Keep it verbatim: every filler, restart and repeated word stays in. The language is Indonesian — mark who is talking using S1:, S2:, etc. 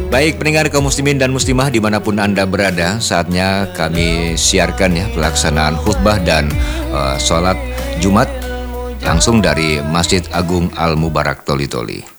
S1: Baik pendengar kaum muslimin dan muslimah dimanapun Anda berada, saatnya kami siarkan ya pelaksanaan khutbah dan uh, sholat Jumat langsung dari Masjid Agung Al Mubarak Toli Toli.